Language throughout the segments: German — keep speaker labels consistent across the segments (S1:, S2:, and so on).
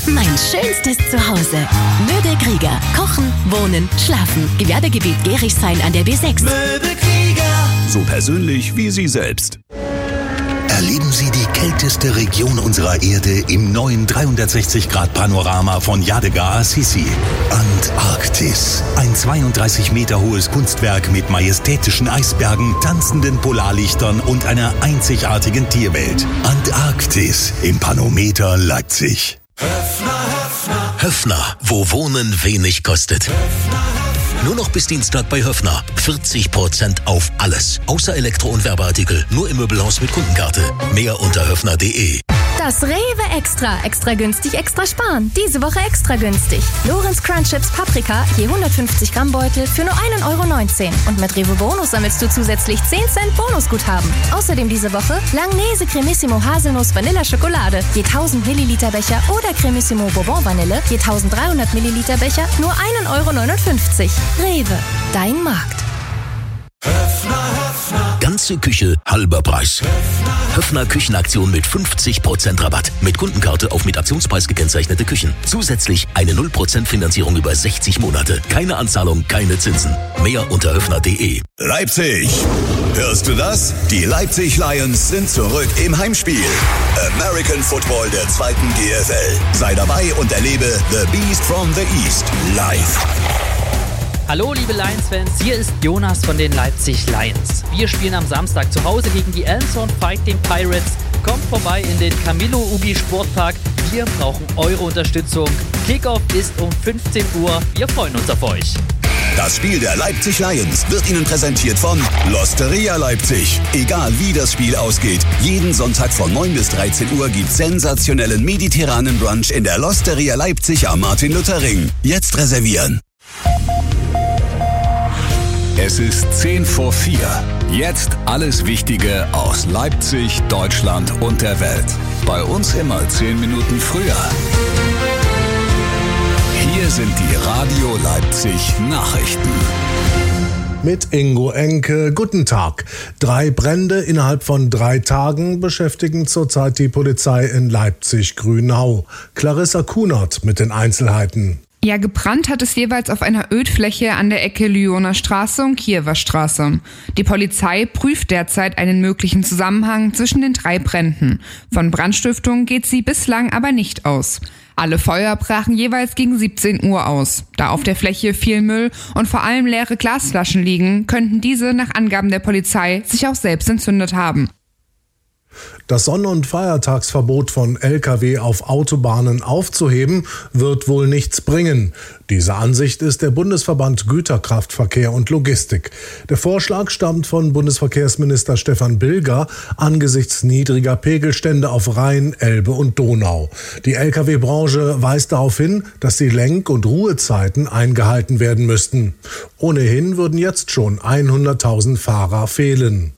S1: Mein schönstes Zuhause. Möbelkrieger. Kochen, wohnen, schlafen. Gewerbegebiet Gerichshain an der B6.
S2: Möbelkrieger.
S3: So persönlich wie Sie selbst.
S4: Erleben Sie die kälteste Region unserer Erde im neuen 360-Grad-Panorama von Yadega Assisi. Antarktis. Ein 32 Meter hohes Kunstwerk mit majestätischen Eisbergen, tanzenden Polarlichtern und einer einzigartigen Tierwelt. Antarktis im Panometer Leipzig. Höffner, wo Wohnen wenig kostet. Nur noch bis Dienstag bei Höffner. 40% auf alles. Außer Elektro- und Werbeartikel. Nur im Möbelhaus mit Kundenkarte. Mehr unter höffner.de.
S5: Das Rewe Extra. Extra günstig, extra sparen. Diese Woche extra günstig. Lorenz Crunch Chips Paprika, je 150 Gramm Beutel für nur 1,19 €. Und mit Rewe Bonus sammelst du zusätzlich 10 Cent Bonusguthaben. Außerdem diese Woche Langnese Cremissimo Haselnuss Vanilla Schokolade, je 1000 Milliliter Becher oder Cremissimo Bourbon Vanille, je 1300 Milliliter Becher, nur 1,59 €. Rewe, dein Markt.
S4: Ganze Küche, halber Preis. Höffner Küchenaktion mit 50% Rabatt. Mit Kundenkarte auf mit Aktionspreis gekennzeichnete Küchen. Zusätzlich eine 0% Finanzierung über 60 Monate. Keine Anzahlung, keine Zinsen. Mehr unter höffner.de.
S3: Leipzig. Hörst du das? Die Leipzig Lions sind zurück im Heimspiel. American Football der 2. GFL. Sei dabei und erlebe The Beast from the East live.
S6: Hallo liebe Lions-Fans, hier ist Jonas von den Leipzig Lions. Wir spielen am Samstag zu Hause gegen die Elmshorn Fighting Pirates. Kommt vorbei in den Camillo Ubi Sportpark. Wir brauchen eure Unterstützung. Kickoff ist um 15 Uhr. Wir freuen uns auf euch.
S3: Das Spiel der Leipzig Lions wird Ihnen präsentiert von L'Osteria Leipzig. Egal wie das Spiel ausgeht, jeden Sonntag von 9 bis 13 Uhr gibt's sensationellen mediterranen Brunch in der L'Osteria Leipzig am Martin-Luther-Ring. Jetzt reservieren.
S7: Es ist 10 vor 4. Jetzt alles Wichtige aus Leipzig, Deutschland und der Welt. Bei uns immer 10 Minuten früher. Hier sind die Radio Leipzig Nachrichten.
S8: Mit Ingo Enke, guten Tag. 3 Brände innerhalb von 3 Tagen beschäftigen zurzeit die Polizei in Leipzig-Grünau. Clarissa Kunert mit den Einzelheiten.
S9: Ja, gebrannt hat es jeweils auf einer Ödfläche an der Ecke Lyoner Straße und Kiewer Straße. Die Polizei prüft derzeit einen möglichen Zusammenhang zwischen den 3 Bränden. Von Brandstiftung geht sie bislang aber nicht aus. Alle Feuer brachen jeweils gegen 17 Uhr aus. Da auf der Fläche viel Müll und vor allem leere Glasflaschen liegen, könnten diese nach Angaben der Polizei sich auch selbst entzündet haben.
S8: Das Sonn- und Feiertagsverbot von Lkw auf Autobahnen aufzuheben, wird wohl nichts bringen. Diese Ansicht ist der Bundesverband Güterkraftverkehr und Logistik. Der Vorschlag stammt von Bundesverkehrsminister Stefan Bilger angesichts niedriger Pegelstände auf Rhein, Elbe und Donau. Die Lkw-Branche weist darauf hin, dass die Lenk- und Ruhezeiten eingehalten werden müssten. Ohnehin würden jetzt schon 100.000 Fahrer fehlen.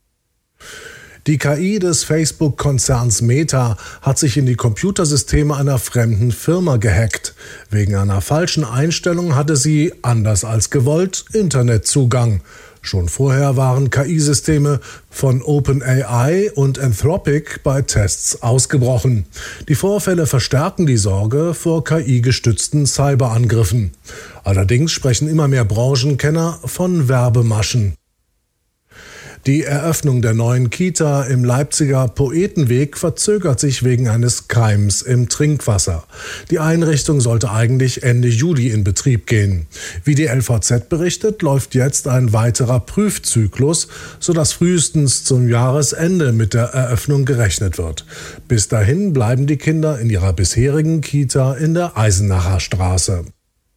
S8: Die KI des Facebook-Konzerns Meta hat sich in die Computersysteme einer fremden Firma gehackt. Wegen einer falschen Einstellung hatte sie, anders als gewollt, Internetzugang. Schon vorher waren KI-Systeme von OpenAI und Anthropic bei Tests ausgebrochen. Die Vorfälle verstärken die Sorge vor KI-gestützten Cyberangriffen. Allerdings sprechen immer mehr Branchenkenner von Werbemaschen. Die Eröffnung der neuen Kita im Leipziger Poetenweg verzögert sich wegen eines Keims im Trinkwasser. Die Einrichtung sollte eigentlich Ende Juli in Betrieb gehen. Wie die LVZ berichtet, läuft jetzt ein weiterer Prüfzyklus, sodass frühestens zum Jahresende mit der Eröffnung gerechnet wird. Bis dahin bleiben die Kinder in ihrer bisherigen Kita in der Eisenacher Straße.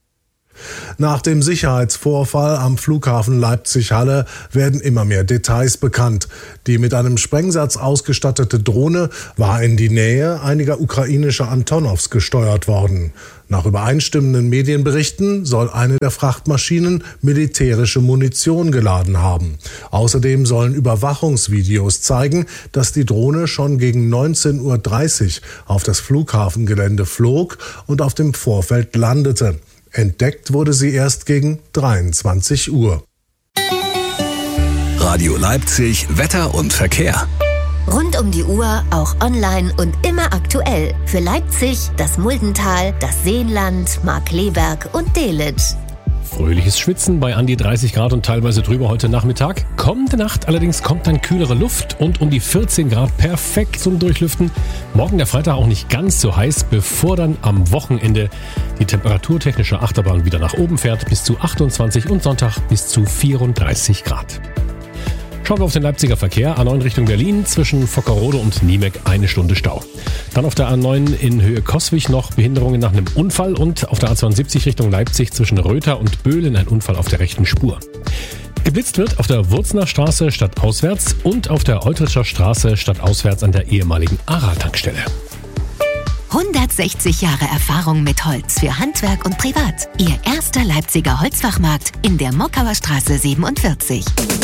S8: Nach dem Sicherheitsvorfall am Flughafen Leipzig-Halle werden immer mehr Details bekannt. Die mit einem Sprengsatz ausgestattete Drohne war in die Nähe einiger ukrainischer Antonows gesteuert worden. Nach übereinstimmenden Medienberichten soll eine der Frachtmaschinen militärische Munition geladen haben. Außerdem sollen Überwachungsvideos zeigen, dass die Drohne schon gegen 19:30 Uhr auf das Flughafengelände flog und auf dem Vorfeld landete. Entdeckt wurde sie erst gegen 23 Uhr.
S7: Radio Leipzig, Wetter und Verkehr.
S2: Rund um die Uhr, auch online und immer aktuell. Für Leipzig, das Muldental, das Seenland, Markkleeberg und Delitzsch.
S10: Fröhliches Schwitzen bei an die 30 Grad und teilweise drüber heute Nachmittag. Kommende Nacht allerdings kommt dann kühlere Luft und um die 14 Grad perfekt zum Durchlüften. Morgen der Freitag auch nicht ganz so heiß, bevor dann am Wochenende die temperaturtechnische Achterbahn wieder nach oben fährt, bis zu 28 und Sonntag bis zu 34 Grad. Schauen wir auf den Leipziger Verkehr. A9 Richtung Berlin, zwischen Vockerode und Niemek 1 Stunde Stau. Dann auf der A9 in Höhe Coswig noch Behinderungen nach einem Unfall und auf der A72 Richtung Leipzig zwischen Röther und Böhlen ein Unfall auf der rechten Spur. Geblitzt wird auf der Wurzner Straße stadtauswärts und auf der Eutritscher Straße stadtauswärts an der ehemaligen ARA-Tankstelle.
S1: 160 Jahre Erfahrung mit Holz für Handwerk und Privat. Ihr erster Leipziger Holzfachmarkt in der Mockauer Straße 47.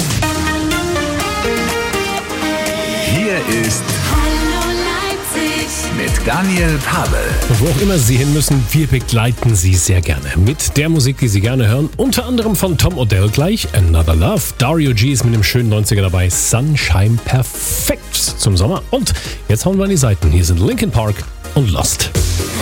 S7: Hier ist
S1: Hallo Leipzig
S7: mit Daniel Pavel.
S10: Wo auch immer Sie hin müssen, wir begleiten Sie sehr gerne mit der Musik, die Sie gerne hören. Unter anderem von Tom Odell gleich, Another Love. Dario G ist mit dem schönen 90er dabei, Sunshine perfekt zum Sommer. Und jetzt hauen wir an die Seiten. Hier sind Linkin Park und Lost.